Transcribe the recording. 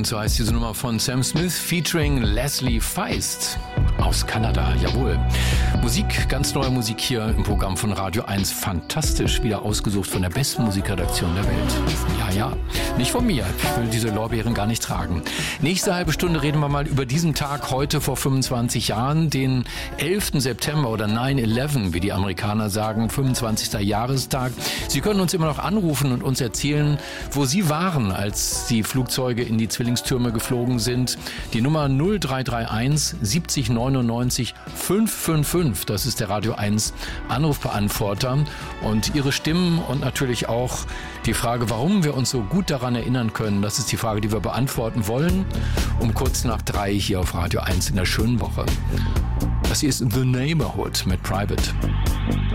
Wonderland, so heißt diese Nummer von Sam Smith featuring Leslie Feist aus Kanada, jawohl. Musik, ganz neue Musik hier im Programm von Radio 1, fantastisch, wieder ausgesucht von der besten Musikredaktion der Welt. Ja, nicht von mir, ich will diese Lorbeeren gar nicht tragen. Nächste halbe Stunde reden wir mal über diesen Tag heute vor 25 Jahren, den 11. September oder 9/11, wie die Amerikaner sagen, 25. Jahrestag. Sie können uns immer noch anrufen und uns erzählen, wo Sie waren, als die Flugzeuge in die Zwillingstürme geflogen sind. Die Nummer 0331 70 99 555, das ist der Radio 1 Anrufbeantworter. Und Ihre Stimmen und natürlich auch die Frage, warum wir uns so gut daran erinnern können, das ist die Frage, die wir beantworten wollen, um kurz nach 3 hier auf Radio 1 in der schönen Woche. Das hier ist The Neighborhood mit Private.